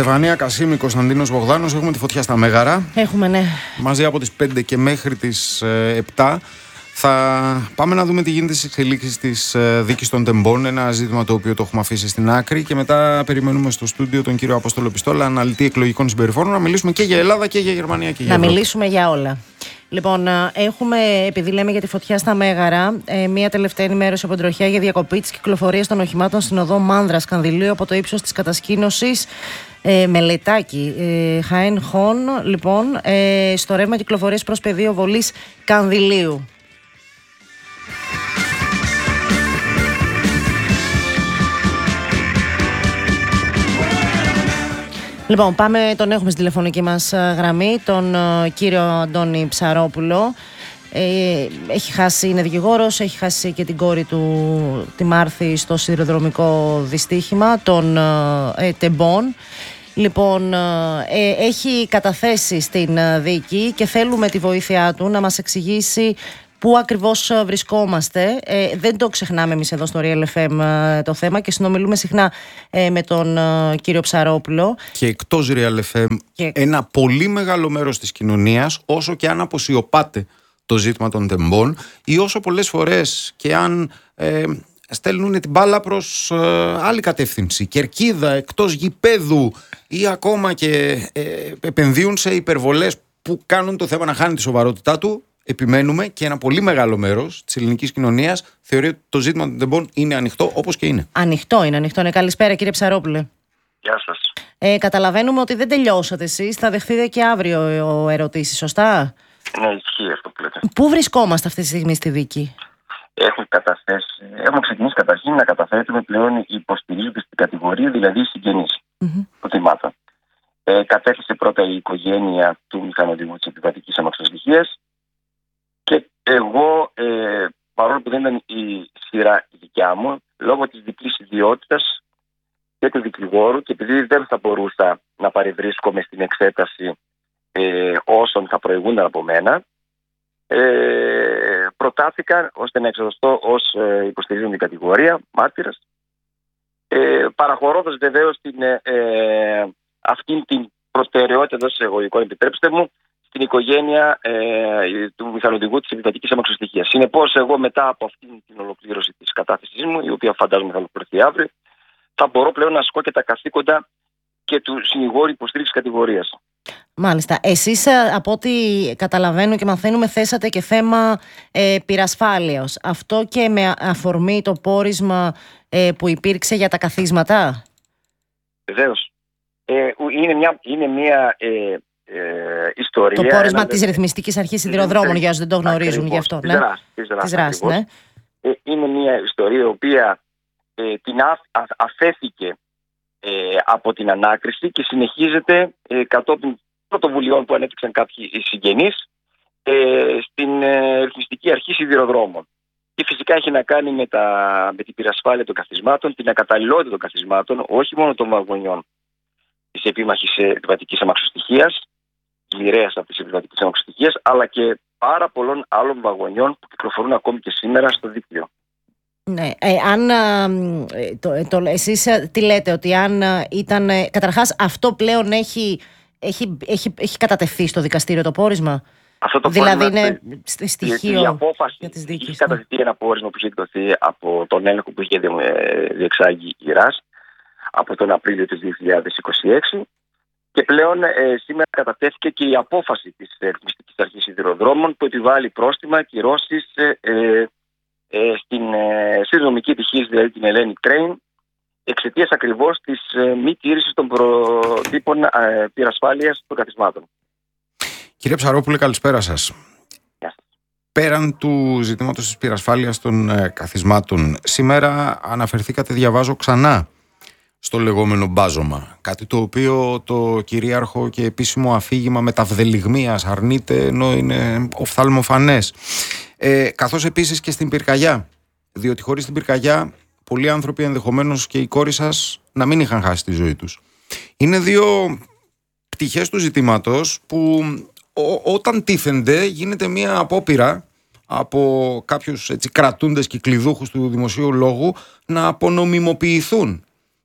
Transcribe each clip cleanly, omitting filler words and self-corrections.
Στεφανία Κασίμη, Κωνσταντίνος Μπογδάνος. Έχουμε τη φωτιά στα Μέγαρα. Έχουμε, ναι. Μαζί από τις 5 και μέχρι τις 7 θα πάμε να δούμε τι γίνεται στις εξελίξεις της δίκης των τεμπών. Ένα ζήτημα το οποίο το έχουμε αφήσει στην άκρη. Και μετά περιμένουμε στο στούντιο τον κύριο Απόστολο Πιστόλα, αναλυτή εκλογικών συμπεριφορών, να μιλήσουμε και για Ελλάδα και για Γερμανία και για Ευρώπη. Να μιλήσουμε για όλα. Λοιπόν, έχουμε, επειδή λέμε για τη φωτιά στα Μέγαρα, μία τελευταία ενημέρωση από την τροχιά για διακοπή της κυκλοφορίας των οχημάτων στην οδό Μάνδρας Κανδυλίου από το ύψος της κατασκήνωσης Μελετάκη Χαέν Χον, λοιπόν, στο ρεύμα κυκλοφορίας προς πεδίο βολής Κανδυλίου. Λοιπόν, τον έχουμε στη τηλεφωνική μας γραμμή, τον κύριο Αντώνη Ψαρόπουλο. Έχει χάσει, είναι δικηγόρος, έχει χάσει και την κόρη του, τη Μάρθη, στο σιδηροδρομικό δυστύχημα των τεμπών. Λοιπόν, έχει καταθέσει στην δίκη και θέλουμε τη βοήθειά του να μας εξηγήσει πού ακριβώς βρισκόμαστε. Δεν το ξεχνάμε εμείς εδώ στο Real FM το θέμα και συνομιλούμε συχνά με τον κύριο Ψαρόπουλο. Και εκτός Real FM, ένα πολύ μεγάλο μέρος της κοινωνίας, όσο και αν αποσιωπάται το ζήτημα των τεμπών ή όσο πολλές φορές και αν στέλνουν την μπάλα προς άλλη κατεύθυνση, κερκίδα, εκτός γηπέδου ή ακόμα και επενδύουν σε υπερβολές που κάνουν το θέμα να χάνει τη σοβαρότητά του, επιμένουμε και ένα πολύ μεγάλο μέρος της ελληνικής κοινωνίας θεωρεί ότι το ζήτημα των τεμπών είναι ανοιχτό, όπως και είναι. Ανοιχτό είναι. Καλησπέρα, κύριε Ψαρόπουλε. Γεια σας. Καταλαβαίνουμε ότι δεν τελειώσατε εσείς. Θα δεχτείτε και αύριο ερωτήσεις, σωστά? Ναι, ισχύει αυτό που λέτε. Πού βρισκόμαστε αυτή τη στιγμή στη δίκη? Έχουμε ξεκινήσει καταρχήν να καταθέτουμε πλέον υποστηρίζονται στην κατηγορία, δηλαδή οι συγγενείς των θυμάτων. Κατέθεσε πρώτα η οικογένεια του μηχανοδηγού της επιβατικής αμαξοστοιχίας και εγώ, παρόλο που δεν ήταν η σειρά δικιά μου, λόγω της διπλής ιδιότητας και του δικηγόρου και επειδή δεν θα μπορούσα να παρευρίσκομαι στην εξέταση όσων θα προηγούνταν από μένα, προτάθηκα ώστε να εξεταστώ ως υποστηρίζοντη κατηγορία, μάρτυρας, παραχωρώντας βεβαίως αυτήν την προτεραιότητα εντός εισαγωγικών, επιτρέψτε μου, στην οικογένεια του μηχανοδηγού της επιβατικής αμαξοστοιχίας. Συνεπώς, εγώ μετά από αυτήν την ολοκλήρωση της κατάθεσής μου, η οποία φαντάζομαι θα ολοκληρωθεί αύριο, θα μπορώ πλέον να ασκώ και τα καθήκοντα και του συνηγόρου υποστήριξης κατηγορίας. Μάλιστα. Εσείς, από ό,τι καταλαβαίνω και μαθαίνουμε, θέσατε και θέμα πυρασφάλειας. Αυτό και με αφορμή το πόρισμα που υπήρξε για τα καθίσματα. Βεβαίως. Είναι μια ιστορία. Το πόρισμα της Ρυθμιστικής Αρχής Σιδηροδρόμων, για όσους δεν το γνωρίζουν, γι' αυτό. Ναι. Της δράσης, ναι. Είναι μια ιστορία η οποία την αφέθηκε από την ανάκριση και συνεχίζεται κατόπιν πρωτοβουλειών που ανέπτυξαν κάποιοι συγγενείς στην Ρυθμιστική Αρχή Σιδηροδρόμων. Και φυσικά έχει να κάνει με την πυρασφάλεια των καθισμάτων, την ακαταλληλότητα των καθισμάτων, όχι μόνο των βαγονιών της επίμαχης επιβατικής αμαξοστοιχίας, μοιραίας αυτής της επιβατικής αμαξοστοιχίας, αλλά και πάρα πολλών άλλων βαγονιών που κυκλοφορούν ακόμη και σήμερα στο δίκτυο. Ναι, εσείς τι λέτε, ότι αν ήταν... Καταρχάς, αυτό πλέον έχει κατατεθεί στο δικαστήριο το πόρισμα? Αυτό το δηλαδή πόρισμα, είναι στοιχείο η απόφαση για τις δίκες. Έχει κατατεθεί ένα πόρισμα που είχε εκδοθεί από τον έλεγχο που είχε διεξάγει η ΡΑΣ από τον Απρίλιο του 2026 και πλέον σήμερα κατατέθηκε και η απόφαση της Ρυθμιστικής Αρχής Σιδηροδρόμων που επιβάλλει πρόστιμα, κυρώσεις στην σιδηροδρομική επιχείρηση, δηλαδή την Hellenic Train, εξαιτίας ακριβώς της μη τήρησης των προτύπων πυρασφάλειας των καθισμάτων. Κύριε Ψαρόπουλε, καλησπέρα σας. Γεια σας. Πέραν του ζητήματος της πυρασφάλειας των καθισμάτων, σήμερα αναφερθήκατε, διαβάζω ξανά, στο λεγόμενο μπάζωμα. Κάτι το οποίο το κυρίαρχο και επίσημο αφήγημα μεταβδελιγμίας αρνείται, ενώ είναι οφθαλμοφανές. Καθώς επίσης και στην πυρκαγιά. Διότι χωρίς την πυρκαγιά, πολλοί άνθρωποι, ενδεχομένως και η κόρη σας, να μην είχαν χάσει τη ζωή τους. Είναι δύο πτυχές του ζητήματος που όταν τίθενται γίνεται μια απόπειρα από κάποιους κρατούντες και κλειδούχους του δημοσίου λόγου να απονομιμοποιηθούν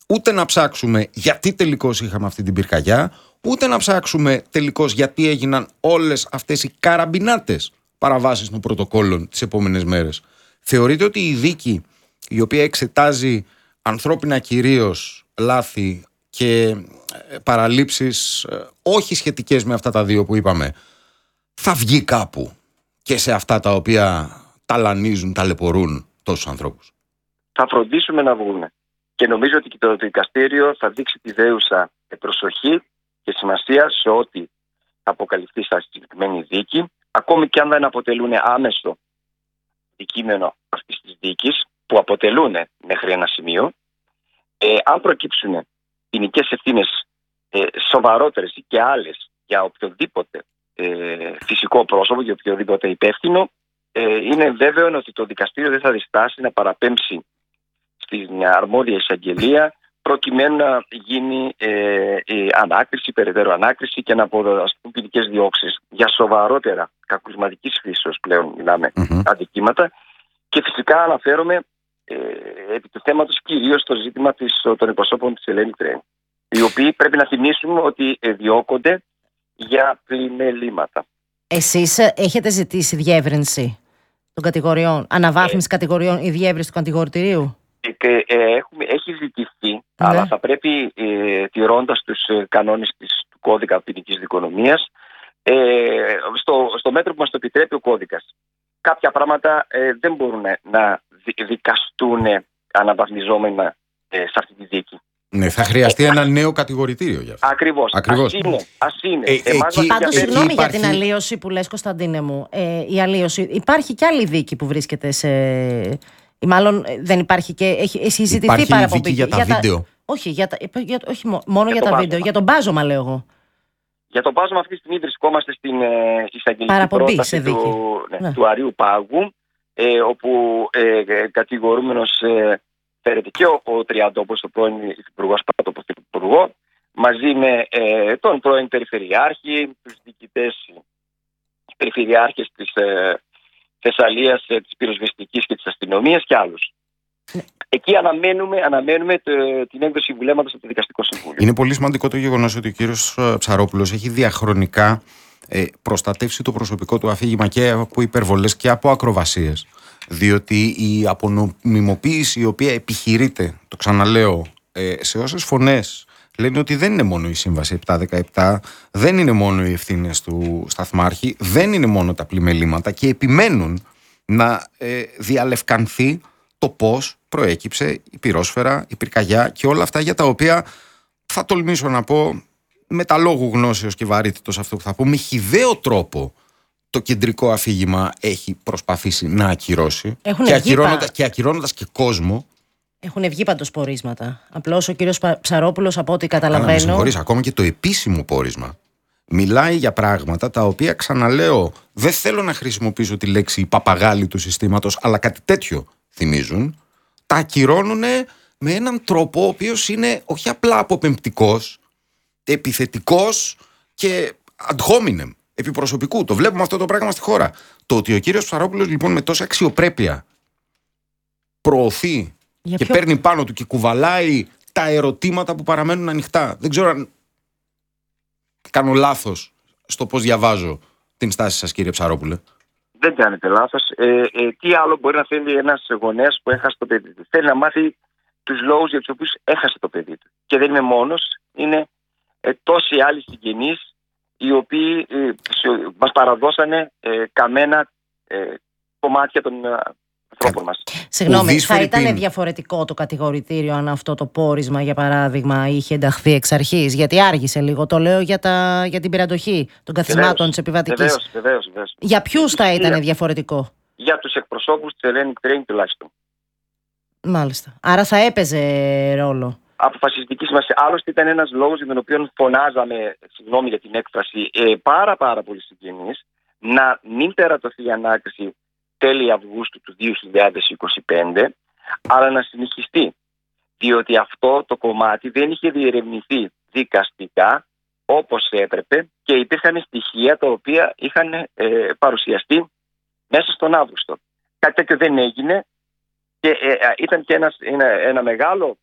ούτε να ψάξουμε γιατί τελικώς είχαμε αυτή την πυρκαγιά, ούτε να ψάξουμε τελικώς γιατί έγιναν όλες αυτές οι καραμπινάτες παραβάσεις των πρωτοκόλων τις επόμενες μέρες. Θεωρείτε ότι η δίκη, η οποία εξετάζει ανθρώπινα κυρίως λάθη και παραλήψεις όχι σχετικές με αυτά τα δύο που είπαμε, θα βγει κάπου και σε αυτά τα οποία ταλανίζουν, ταλαιπωρούν τόσους ανθρώπους? Θα φροντίσουμε να βγούμε. Και νομίζω ότι και το δικαστήριο θα δείξει τη δέουσα προσοχή και σημασία σε ό,τι θα αποκαλυφθεί στα συγκεκριμένη δίκη, ακόμη και αν δεν αποτελούν άμεσο αντικείμενο αυτής της δίκης, που αποτελούν μέχρι ένα σημείο. Αν προκύψουν ποινικές ευθύνες σοβαρότερες και άλλες για οποιοδήποτε φυσικό πρόσωπο, για οποιοδήποτε υπεύθυνο, είναι βέβαιο ότι το δικαστήριο δεν θα διστάσει να παραπέμψει στην αρμόδια εισαγγελία προκειμένου να γίνει ανάκριση, περαιτέρω ανάκριση και να αποδοθούν ποινικές διώξεις για σοβαρότερα κακουργηματικής φύσεως πλέον μιλάμε αδικήματα. Και φυσικά αναφέρομαι επί του θέματος κυρίως στο ζήτημα των εκπροσώπων της Hellenic Train, οι οποίοι πρέπει να θυμίσουμε ότι διώκονται για πλημελήματα. Εσείς έχετε ζητήσει διεύρυνση των κατηγοριών, αναβάθμιση κατηγοριών ή διεύρυνση του κατηγορητηρίου? Έχει ζητηθεί, αλλά θα πρέπει, τηρώντας τους κανόνες του κώδικα ποινικής δικονομίας, στο μέτρο που μας το επιτρέπει ο κώδικας, κάποια πράγματα δεν μπορούν να δικαστούν αναβαθμιζόμενα σε αυτή τη δίκη. Ναι, θα χρειαστεί ένα νέο κατηγορητήριο για αυτό. Ακριβώς. Ας είναι. Πάντως, συγγνώμη για την αλλίωση που λες, Κωνσταντίνε μου. Η αλλίωση, υπάρχει και άλλη δίκη που βρίσκεται σε... Μάλλον δεν υπάρχει και έχει συζητηθεί παραπομπή. Για τα βίντεο. Όχι, όχι μόνο για τα βίντεο, για τον μπάζωμα λέω εγώ. Για τον μπάζωμα αυτή τη στιγμή βρισκόμαστε στην εισαγγελική πρόταση του Αριού Πάγου, όπου κατηγορούμενος φέρεται και ο Τριαντόπουλος, ο πρώην Υφυπουργός, τον Πρωθυπουργό, μαζί με τον πρώην Περιφερειάρχη, τους διοικητές περιφερειάρχες της Θεσσαλίας, της πυροσβεστικής και της αστυνομίας και άλλους. Εκεί αναμένουμε την έκδοση βουλέματος από το Δικαστικό Συμβούλιο. Είναι πολύ σημαντικό το γεγονός ότι ο κύριος Ψαρόπουλος έχει διαχρονικά προστατεύσει το προσωπικό του αφήγημα και από υπερβολές και από ακροβασίες. Διότι η απονομιμοποίηση η οποία επιχειρείται, το ξαναλέω, σε όσες φωνές λένε ότι δεν είναι μόνο η Σύμβαση 717, δεν είναι μόνο οι ευθύνες του σταθμάρχη, δεν είναι μόνο τα πλημελήματα και επιμένουν να διαλευκανθεί το πώς προέκυψε η πυρόσφαιρα, η πυρκαγιά και όλα αυτά για τα οποία θα τολμήσω να πω με τα λόγου γνώσεως και βαρύτητος αυτό που θα πω, με χυδαίο τρόπο το κεντρικό αφήγημα έχει προσπαθήσει να ακυρώσει και ακυρώνοντας και κόσμο. Έχουν βγει πάντως πορίσματα. Απλώς ο κύριος Ψαρόπουλος, από ό,τι καταλαβαίνω. Ακόμα και το επίσημο πόρισμα μιλάει για πράγματα τα οποία, ξαναλέω, δεν θέλω να χρησιμοποιήσω τη λέξη παπαγάλη του συστήματος, αλλά κάτι τέτοιο θυμίζουν. Τα ακυρώνουν με έναν τρόπο ο οποίος είναι όχι απλά αποπεμπτικός, επιθετικός και ad hominem, επιπροσωπικού. Το βλέπουμε αυτό το πράγμα στη χώρα. Το ότι ο κύριος Ψαρόπουλος λοιπόν με τόση αξιοπρέπεια προωθεί και παίρνει πάνω του και κουβαλάει τα ερωτήματα που παραμένουν ανοιχτά. Δεν ξέρω αν κάνω λάθος στο πώς διαβάζω την στάση σας, κύριε Ψαρόπουλε. Δεν κάνετε λάθος. Τι άλλο μπορεί να θέλει ένας γονέας που έχασε το παιδί του? Θέλει να μάθει τους λόγους για τους οποίους έχασε το παιδί του. Και δεν είναι μόνος, είναι τόσοι άλλοι συγγενείς οι οποίοι μας παραδώσανε καμένα κομμάτια των ανθρώπων μας. Συγγνώμη, θα ήταν διαφορετικό το κατηγορητήριο αν αυτό το πόρισμα, για παράδειγμα, είχε ενταχθεί εξ αρχής? Γιατί άργησε λίγο. Το λέω για την πυραντοχή των καθισμάτων της επιβατικής. Βεβαίως. Για ποιους θα ήταν διαφορετικό? Για τους εκπροσώπους της Hellenic Train τουλάχιστον. Μάλιστα. Άρα θα έπαιζε ρόλο. Αποφασιστική σημασία. Άλλωστε ήταν ένας λόγος για τον οποίο φωνάζαμε, συγγνώμη για την έκφραση, πάρα πολλοί συγγενείς, να μην περατωθεί η ανάκριση τέλη Αυγούστου του 2025, αλλά να συνεχιστεί. Διότι αυτό το κομμάτι δεν είχε διερευνηθεί δικαστικά όπως έπρεπε και υπήρχαν στοιχεία τα οποία είχαν παρουσιαστεί μέσα στον Αύγουστο. Κάτι τέτοιο δεν έγινε και ήταν και ένα μεγάλο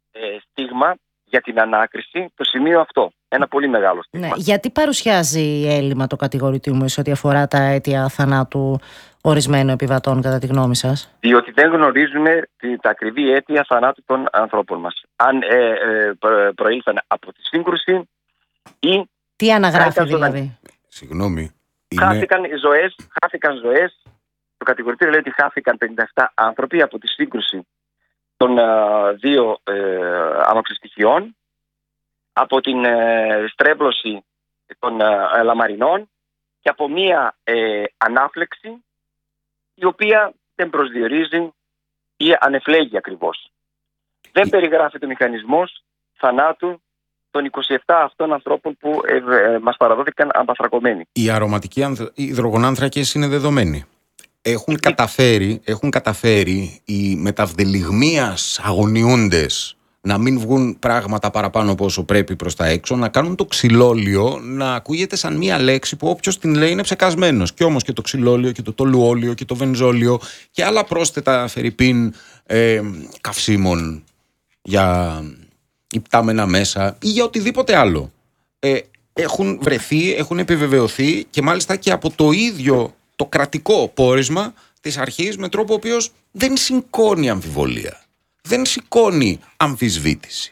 στίγμα για την ανάκριση το σημείο αυτό. Ένα πολύ μεγάλο στίγμα. Ναι. Γιατί παρουσιάζει έλλειμμα το κατηγορητήριο σε ό,τι αφορά τα αίτια θανάτου ορισμένων επιβατών, κατά τη γνώμη σας? Διότι δεν γνωρίζουμε τα ακριβή αίτια θανάτου των ανθρώπων μας. Αν προήλθαν από τη σύγκρουση ή... Τι αναγράφει δηλαδή? Συγγνώμη. Χάθηκαν ζωές. Το κατηγορητήριο λέει ότι χάθηκαν 57 άνθρωποι από τη σύγκρουση των δύο αμαξοστοιχειών, από την στρέβλωση των λαμαρινών και από μία ανάφλεξη η οποία δεν προσδιορίζει ή ανεφλέγει ακριβώς. Δεν περιγράφεται ο μηχανισμός θανάτου των 27 αυτών ανθρώπων που μας παραδόθηκαν αμπαθρακωμένοι. Οι αρωματικοί υδρογονάνθρακες είναι δεδομένοι. Έχουν καταφέρει οι μεταβδελιγμίας αγωνιούντες να μην βγουν πράγματα παραπάνω από όσο πρέπει προς τα έξω, να κάνουν το ξυλόλιο να ακούγεται σαν μία λέξη που όποιος την λέει είναι ψεκασμένος. Και όμως και το ξυλόλιο και το τολουόλιο και το βενζόλιο και άλλα πρόσθετα φερρυπίν καυσίμων για υπτάμενα μέσα ή για οτιδήποτε άλλο. Έχουν βρεθεί, έχουν επιβεβαιωθεί και μάλιστα και από το ίδιο το κρατικό πόρισμα της αρχής με τρόπο ο οποίος δεν σηκώνει αμφιβολία, δεν σηκώνει αμφισβήτηση.